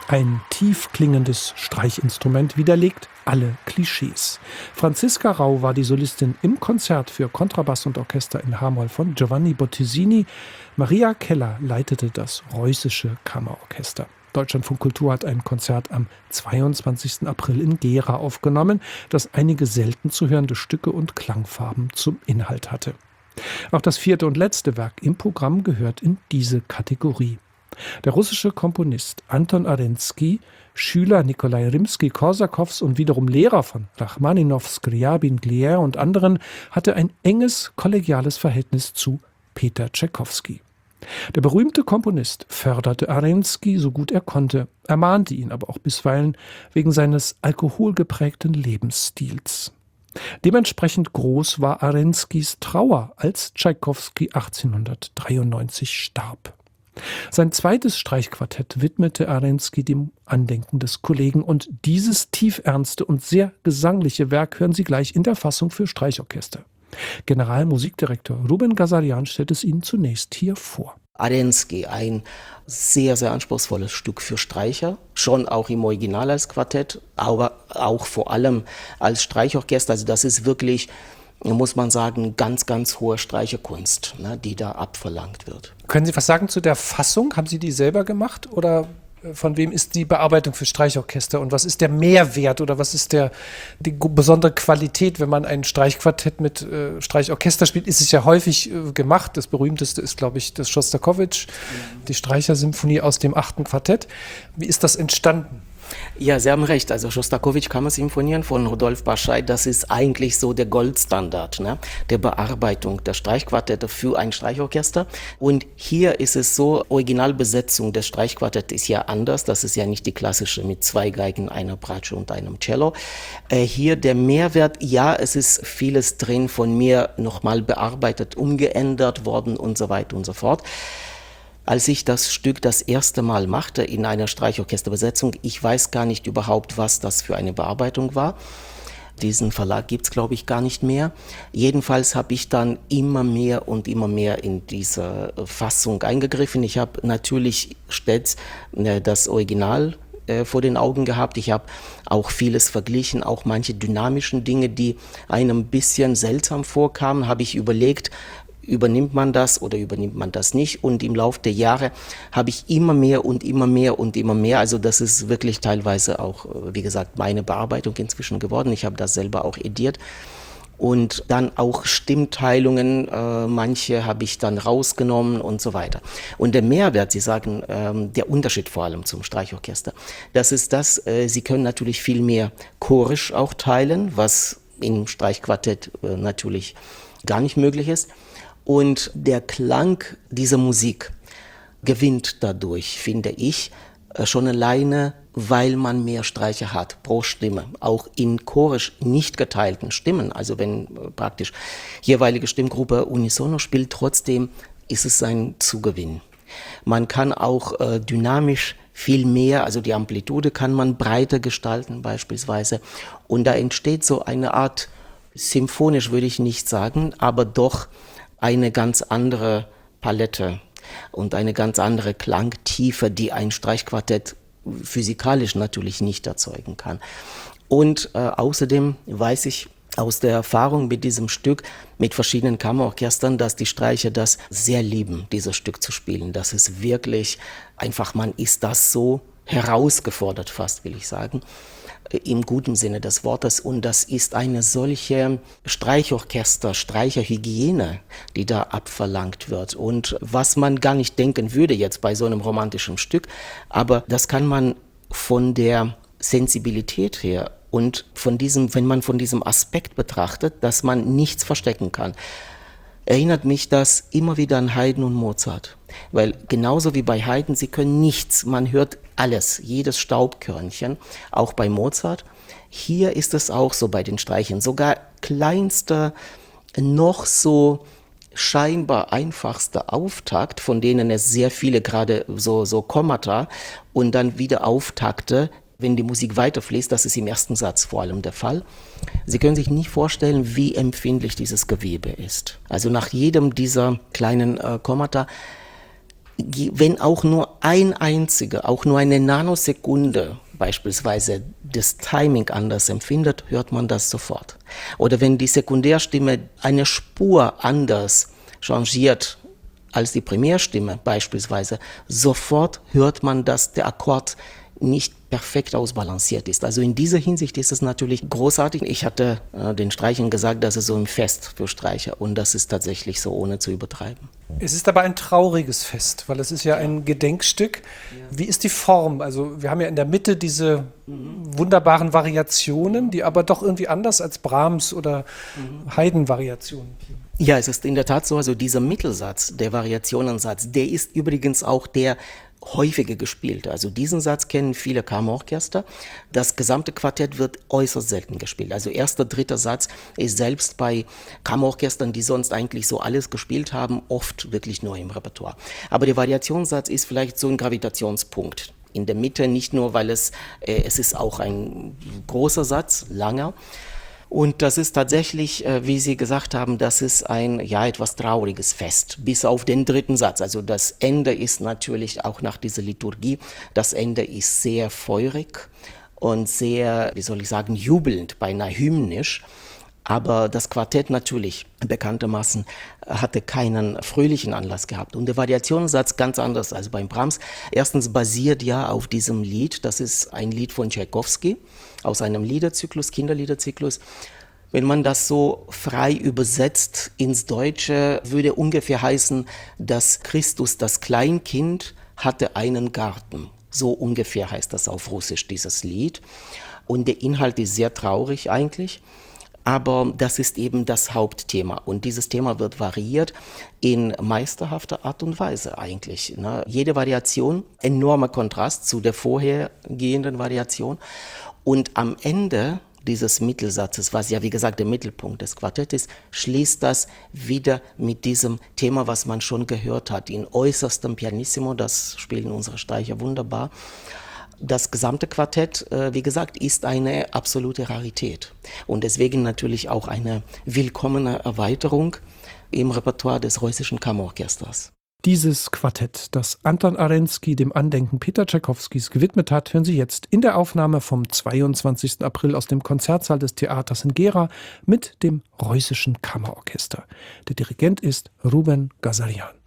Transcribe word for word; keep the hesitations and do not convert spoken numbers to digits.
Ein tief klingendes Streichinstrument widerlegt alle Klischees. Franziska Rau war die Solistin im Konzert für Kontrabass und Orchester in H-Moll von Giovanni Bottesini. Maria Keller leitete das Reußische Kammerorchester. Deutschlandfunk Kultur hat ein Konzert am zweiundzwanzigsten April in Gera aufgenommen, das einige selten zu hörende Stücke und Klangfarben zum Inhalt hatte. Auch das vierte und letzte Werk im Programm gehört in diese Kategorie. Der russische Komponist Anton Arensky, Schüler Nikolai Rimsky-Korsakows und wiederum Lehrer von Rachmaninow, Skriabin, Glier und anderen, hatte ein enges kollegiales Verhältnis zu Peter Tschaikowski. Der berühmte Komponist förderte Arensky so gut er konnte, ermahnte ihn aber auch bisweilen wegen seines alkoholgeprägten Lebensstils. Dementsprechend groß war Arenskys Trauer, als Tschaikowski achtzehnhundertdreiundneunzig starb. Sein zweites Streichquartett widmete Arensky dem Andenken des Kollegen, und dieses tiefernste und sehr gesangliche Werk hören Sie gleich in der Fassung für Streichorchester. Generalmusikdirektor Ruben Ghazaryan stellt es Ihnen zunächst hier vor. Arensky, ein sehr, sehr anspruchsvolles Stück für Streicher, schon auch im Original als Quartett, aber auch vor allem als Streichorchester. Also das ist wirklich, muss man sagen, ganz, ganz hohe Streicherkunst, ne, die da abverlangt wird. Können Sie was sagen zu der Fassung? Haben Sie die selber gemacht oder von wem ist die Bearbeitung für Streichorchester und was ist der Mehrwert oder was ist der, die besondere Qualität, wenn man ein Streichquartett mit äh, Streichorchester spielt? Ist es ja häufig äh, gemacht. Das berühmteste ist, glaube ich, das Schostakowitsch, mhm. die Streichersymphonie aus dem achten Quartett. Wie ist das entstanden? Ja, Sie haben recht. Also Schostakowitsch Kammersinfonien von Rudolf Baschai, das ist eigentlich so der Goldstandard, ne, der Bearbeitung der Streichquartette für ein Streichorchester. Und hier ist es so, Originalbesetzung des Streichquartetts ist ja anders. Das ist ja nicht die klassische mit zwei Geigen, einer Bratsche und einem Cello. Äh, hier der Mehrwert, ja, es ist vieles drin von mir nochmal bearbeitet, umgeändert worden und so weiter und so fort. Als ich das Stück das erste Mal machte in einer Streichorchesterbesetzung, ich weiß gar nicht überhaupt, was das für eine Bearbeitung war. Diesen Verlag gibt's, glaube ich, gar nicht mehr. Jedenfalls habe ich dann immer mehr und immer mehr in diese Fassung eingegriffen. Ich habe natürlich stets äh, das Original äh, vor den Augen gehabt. Ich habe auch vieles verglichen, auch manche dynamischen Dinge, die einem ein bisschen seltsam vorkamen, habe ich überlegt, übernimmt man das oder übernimmt man das nicht? Und im Laufe der Jahre habe ich immer mehr und immer mehr und immer mehr, also das ist wirklich teilweise auch, wie gesagt, meine Bearbeitung inzwischen geworden. Ich habe das selber auch ediert. Und dann auch Stimmteilungen, äh, manche habe ich dann rausgenommen und so weiter. Und der Mehrwert, Sie sagen, ähm, der Unterschied vor allem zum Streichorchester, das ist das, äh, Sie können natürlich viel mehr chorisch auch teilen, was im Streichquartett äh, natürlich gar nicht möglich ist. Und der Klang dieser Musik gewinnt dadurch, finde ich, schon alleine, weil man mehr Streicher hat pro Stimme. Auch in chorisch nicht geteilten Stimmen, also wenn praktisch jeweilige Stimmgruppe unisono spielt, trotzdem ist es ein Zugewinn. Man kann auch äh, dynamisch viel mehr, also die Amplitude kann man breiter gestalten beispielsweise. Und da entsteht so eine Art, symphonisch würde ich nicht sagen, aber doch eine ganz andere Palette und eine ganz andere Klangtiefe, die ein Streichquartett physikalisch natürlich nicht erzeugen kann. Und äh, außerdem weiß ich aus der Erfahrung mit diesem Stück, mit verschiedenen Kammerorchestern, dass die Streicher das sehr lieben, dieses Stück zu spielen. Das ist wirklich einfach, man ist das so herausgefordert fast, will ich sagen, im guten Sinne des Wortes. Und das ist eine solche Streichorchester, Streicherhygiene, die da abverlangt wird. Und was man gar nicht denken würde jetzt bei so einem romantischen Stück, aber das kann man von der Sensibilität her und von diesem, wenn man von diesem Aspekt betrachtet, dass man nichts verstecken kann, erinnert mich das immer wieder an Haydn und Mozart. Weil genauso wie bei Haydn, sie können nichts, man hört alles, jedes Staubkörnchen, auch bei Mozart. Hier ist es auch so bei den Streichern, sogar kleinster, noch so scheinbar einfachster Auftakt, von denen es sehr viele gerade so, so Kommata und dann wieder Auftakte, wenn die Musik weiterfließt, das ist im ersten Satz vor allem der Fall. Sie können sich nicht vorstellen, wie empfindlich dieses Gewebe ist. Also nach jedem dieser kleinen äh, Kommata wenn auch nur ein einziger, auch nur eine Nanosekunde beispielsweise das Timing anders empfindet, hört man das sofort. Oder wenn die Sekundärstimme eine Spur anders changiert als die Primärstimme beispielsweise, sofort hört man, dass der Akkord nicht perfekt ausbalanciert ist. Also in dieser Hinsicht ist es natürlich großartig. Ich hatte äh, den Streichern gesagt, das ist so ein Fest für Streicher und das ist tatsächlich so, ohne zu übertreiben. Es ist aber ein trauriges Fest, weil es ist ja ein Gedenkstück. Ja. Wie ist die Form? Also wir haben ja in der Mitte diese mhm. wunderbaren Variationen, die aber doch irgendwie anders als Brahms oder mhm. Haydn-Variationen klingen. Ja, es ist in der Tat so, also dieser Mittelsatz, der Variationensatz, der ist übrigens auch der häufiger gespielt. Also diesen Satz kennen viele Kammerorchester. Das gesamte Quartett wird äußerst selten gespielt. Also erster, dritter Satz ist selbst bei Kammerorchestern, die sonst eigentlich so alles gespielt haben, oft wirklich neu im Repertoire. Aber der Variationssatz ist vielleicht so ein Gravitationspunkt in der Mitte, nicht nur, weil es, äh, es ist auch ein großer Satz, langer. Und das ist tatsächlich, wie Sie gesagt haben, das ist ein ja etwas trauriges Fest, bis auf den dritten Satz. Also das Ende ist natürlich auch nach dieser Liturgie, das Ende ist sehr feurig und sehr, wie soll ich sagen, jubelnd, beinahe hymnisch. Aber das Quartett natürlich bekanntermaßen hatte keinen fröhlichen Anlass gehabt. Und der Variationssatz ganz anders als beim Brahms. Erstens basiert ja auf diesem Lied, das ist ein Lied von Tschaikowski aus einem Liederzyklus, Kinderliederzyklus. Wenn man das so frei übersetzt ins Deutsche, würde ungefähr heißen, dass Christus, das Kleinkind, hatte einen Garten. So ungefähr heißt das auf Russisch, dieses Lied. Und der Inhalt ist sehr traurig eigentlich. Aber das ist eben das Hauptthema und dieses Thema wird variiert in meisterhafter Art und Weise eigentlich. Ne? Jede Variation, enormer Kontrast zu der vorhergehenden Variation und am Ende dieses Mittelsatzes, was ja wie gesagt der Mittelpunkt des Quartetts ist, schließt das wieder mit diesem Thema, was man schon gehört hat, in äußerstem Pianissimo, das spielen unsere Streicher wunderbar. Das gesamte Quartett, wie gesagt, ist eine absolute Rarität und deswegen natürlich auch eine willkommene Erweiterung im Repertoire des Russischen Kammerorchesters. Dieses Quartett, das Anton Arensky dem Andenken Peter Tschaikowskis gewidmet hat, hören Sie jetzt in der Aufnahme vom zweiundzwanzigsten April aus dem Konzertsaal des Theaters in Gera mit dem Russischen Kammerorchester. Der Dirigent ist Ruben Gazarian.